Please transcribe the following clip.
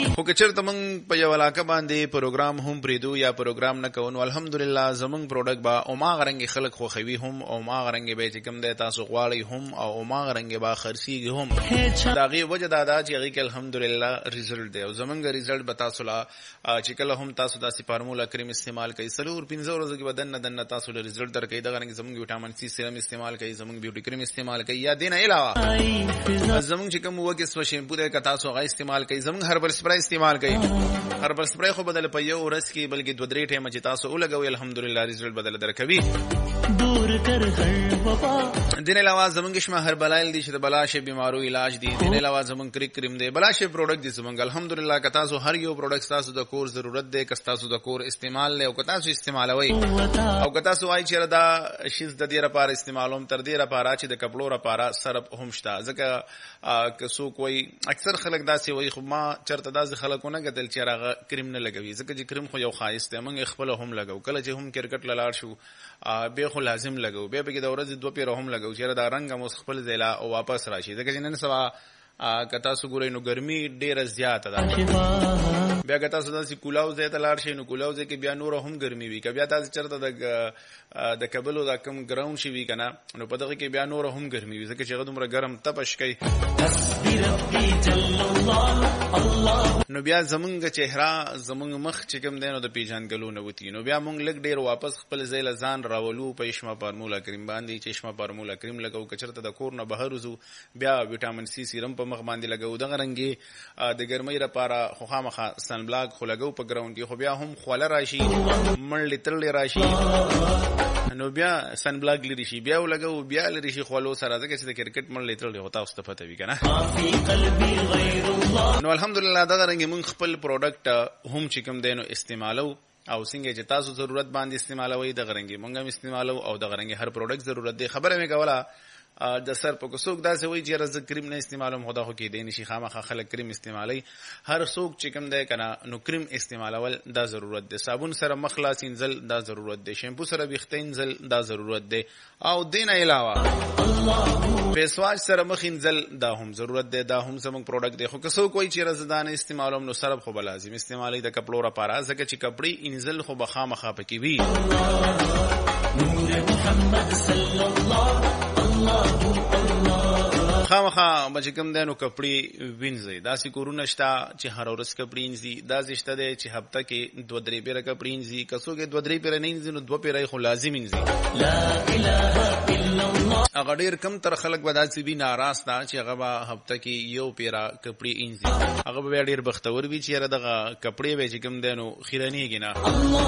خو که چېرته موږ په یو علاقه باندې پروګرام هم پرېږدو یا پروګرام نه کوو نو الحمدلله زموږ پروډکټ به هماغه رنګې خلک خوښوي هم او هماغه رنګې به چې کوم دی تاسو غواړئ هم او هماغه رنګې به خرڅېږي هم. د هغې وجه دا ده چې هغې کې الحمدلله ریزلټ دی او زموږ ریزلټ به تاسو له چې کله هم تاسو داسې فارمولا کریم استعمال کوئ 4-5 ورځو کې به دننه تاسو له ریزلټ درکوي. دغه رنګې زموږ ویټامین سی سیرم استعمال کوئ زموږ بیوټي کریم استعمال کوئ یا دې نه علاوه زموږ چې کوم اووه قسمه شیمپو دی که تاسو هغه استعمال کوئ زموږ هربل سپری استعمال کوئ. هربل سپری خو بدل په یو ورځ کې بلکې 2-3 ټایمه چې تاسو ولګوئ الحمدلله ریزلټ بدل درکوي. دین علاوه زمونږ شمه هربلایل دي چې د بلاشه بیمارو علاج دي. دین علاوه زمونږ کریک کریم دی بلاشه پروډکټ دي زمونږ الحمدلله که تاسو هر یو پروډکټ تاسو د کور ضرورت دی که تاسو د کور استعمال له او که تاسو استعمالوي او که تاسو وایي چې دا شیز د دې لپاره استعمالوم تر دې لپاره چې د کپړو لپاره سرپ هم شته. ځکه که څوک وایي اکثر خلک داسې وایي خو ما چېرته داسې خلکو نه کتل چې هغه کریم نه لګوي ځکه چې کریم خو یو ښایست دی موږ خپله هم لګو کله چې هم کرکټ له لاړ شو بیا خو لازم لګو بیا پکې د ورځې 2 پیره هم لګو چې دا رنګ هم اوس خپل ځای لا واپس راشي ځکه چې نن سبا که تاسو ګورئ نو ګرمي ډېره زیاته ده. بیا که تاسو داسې کولاو ځای ته لاړ شئ نو کولاو ځای کې بیا نوره هم ګرمي وي که بیا تاسې چېرته د کبلو دا کوم ګراوند شي وي که نه نو په دغه کې بیا نوره هم ګرمي وي ځکه چې هغه دومره ګرم تپش کوي. نو بیا زمونږ چهره زمونږ مخ چې کوم دی نو د پیژندګلو نه وتي نو بیا مونږ لږ ډېر واپس خپل ځای له ځان راولو په چشمه فارمولا کریم باندې چشمه فارمولا کریم لګو که چېرته د کور نه بهر وځو بیا ویټامین سی سیرم په مخ باندې لګو. دغه رنګې د ګرمۍ لپاره خو خامخا سن بلاک خو لګو په ګراوند کې خو بیا هم خوله راشي منډې تړلې راشي نو بیا سن بلاک لري شي بیا ولګو بیا لري شي خولو سره ځکه چې د کرکټ منډې تړلې هو تاسو ته پته وي که نه. نو الحمدلله دغه رنګې موږ خپل پروډکټ هم چې کوم دی نو استعمالو او څنګه چې تاسو ضرورت باندې استعمالوئ دغه رنګې موږ هم استعمالو او دغه رنګې هر پروډکټ ضرورت دی. خبره مې کوله د سر په څوک داسې وایي چې زه کریم نه استعمالوم خو دا خو کېدی نه شي خامخا خلک کریم استعمالوي. هر څوک چې کوم دی که نه نو کریم استعمالول دا ضرورت دی. صابون سره مخ لاس انځل دا ضرورت دی. شیمپو سره ویښته انځل دا ضرورت دی او دې نه علاوه فیس واش سره مخ انځل دا هم ضرورت دی. دا هم زموږ پروډکټ دی. خو که څوک وایي چې زه دا نه استعمالوم نو سرب خو به لازم استعمالوي د کپړو لپاره ځکه چې کپړې انځل خو به خامخا پکې وي. خامخا به چې کوم دی نو کپړې وینځئ. داسې کورونه شته چې هر ورځ کپړې وینځي. داسې شته دی چې هفته کې 2-3 پیره کپړې وینځي. که څوک 2-3 پیره نه وینځي نو 2 پیره خو لازم وینځي. هغه ډېر کم تر خلک به داسې وي ناراسته چې هغه به هفته کې 1 پیره کپړې وینځي. هغه به بیا ډېر بختور وي چې یاره دغه کپړې به چې کوم دی نو خیرنېږي نه.